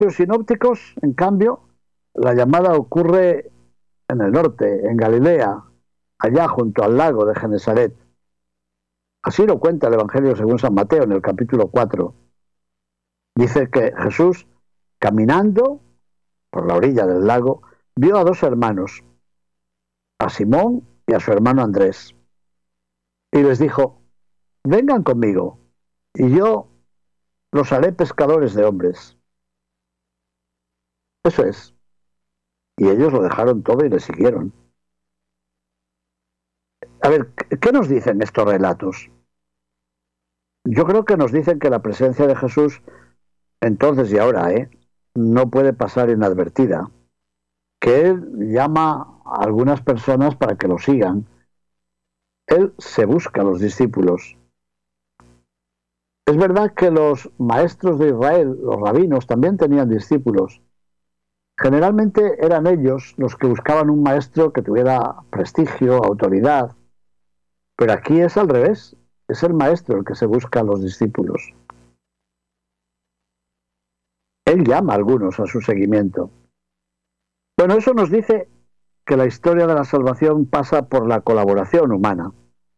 Los sinópticos, en cambio, la llamada ocurre en el norte, en Galilea, allá junto al lago de Genesaret. Así lo cuenta el Evangelio según San Mateo en el capítulo 4. Dice que Jesús, caminando por la orilla del lago, vio a dos hermanos, a Simón y a su hermano Andrés, y les dijo: vengan conmigo, y yo los haré pescadores de hombres. Eso es. Y ellos lo dejaron todo y le siguieron. A ver, ¿qué nos dicen estos relatos? Yo creo que nos dicen que la presencia de Jesús, entonces y ahora, no puede pasar inadvertida. Que Él llama a algunas personas para que lo sigan. Él se busca a los discípulos. Es verdad que los maestros de Israel, los rabinos, también tenían discípulos. Generalmente eran ellos los que buscaban un maestro que tuviera prestigio, autoridad. Pero aquí es al revés. Es el maestro el que se busca a los discípulos. Él llama a algunos a su seguimiento. Bueno, eso nos dice que la historia de la salvación pasa por la colaboración humana.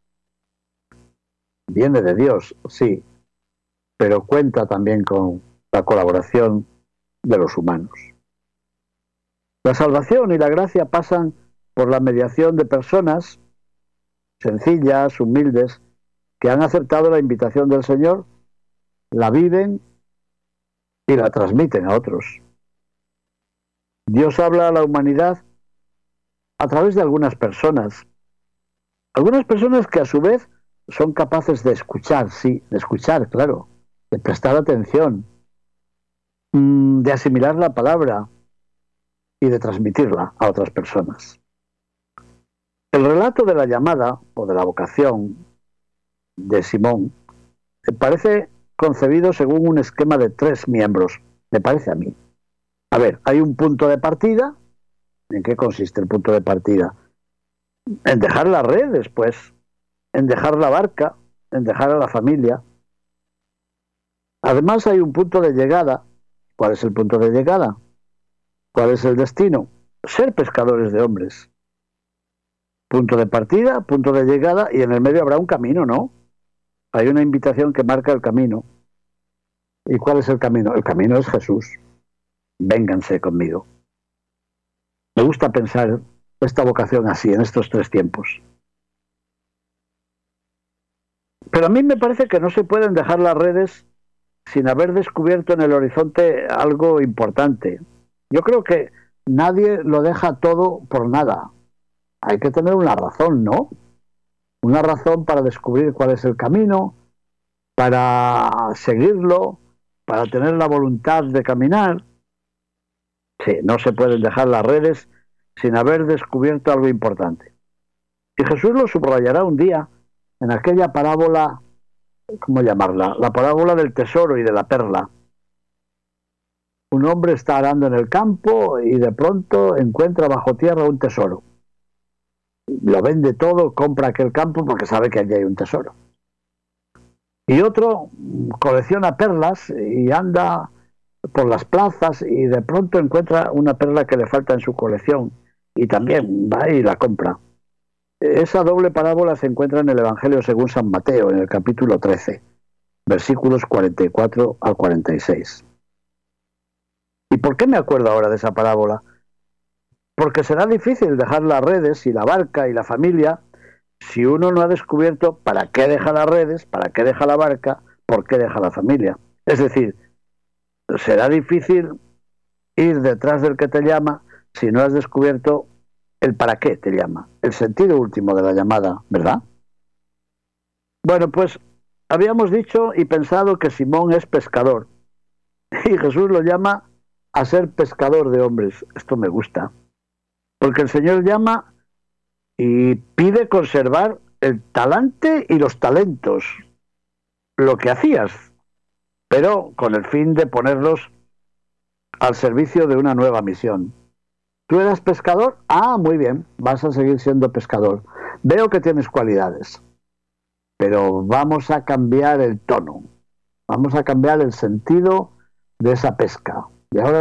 Viene de Dios, sí, pero cuenta también con la colaboración de los humanos. La salvación y la gracia pasan por la mediación de personas sencillas, humildes, que han aceptado la invitación del Señor, la viven y la transmiten a otros. Dios habla a la humanidad a través de algunas personas que a su vez son capaces de escuchar, sí, de escuchar, claro, de prestar atención, de asimilar la palabra y de transmitirla a otras personas. El relato de la llamada o de la vocación de Simón parece concebido según un esquema de 3 miembros, me parece a mí. A ver, hay un punto de partida. ¿En qué consiste el punto de partida? En dejar las redes, pues, en dejar la barca, en dejar a la familia. Además hay un punto de llegada. ¿Cuál es el punto de llegada? ¿Cuál es el destino? Ser pescadores de hombres. Punto de partida, punto de llegada, y en el medio habrá un camino, ¿no? Hay una invitación que marca el camino. ¿Y cuál es el camino? El camino es Jesús. Vénganse conmigo. Me gusta pensar esta vocación así, en estos 3 tiempos. Pero a mí me parece que no se pueden dejar las redes sin haber descubierto en el horizonte algo importante. Yo creo que nadie lo deja todo por nada. Hay que tener una razón, ¿no? Una razón para descubrir cuál es el camino, para seguirlo, para tener la voluntad de caminar. Sí, no se pueden dejar las redes sin haber descubierto algo importante. Y Jesús lo subrayará un día en aquella parábola, ¿cómo llamarla? La parábola del tesoro y de la perla. Un hombre está arando en el campo y de pronto encuentra bajo tierra un tesoro. Lo vende todo, compra aquel campo porque sabe que allí hay un tesoro. Y otro colecciona perlas y anda por las plazas y de pronto encuentra una perla que le falta en su colección y también va y la compra. Esa doble parábola se encuentra en el Evangelio según San Mateo, en el capítulo 13, versículos 44 al 46. ¿Y por qué me acuerdo ahora de esa parábola? Porque será difícil dejar las redes y la barca y la familia si uno no ha descubierto para qué deja las redes, para qué deja la barca, por qué deja la familia. Es decir, será difícil ir detrás del que te llama si no has descubierto el para qué te llama, el sentido último de la llamada, ¿verdad? Bueno, pues habíamos dicho y pensado que Simón es pescador y Jesús lo llama a ser pescador de hombres. Esto me gusta, porque el Señor llama y pide conservar el talante y los talentos, lo que hacías, pero con el fin de ponerlos al servicio de una nueva misión. ¿Tú eras pescador? Ah, muy bien, vas a seguir siendo pescador. Veo que tienes cualidades, pero vamos a cambiar el tono, vamos a cambiar el sentido de esa pesca. Y ahora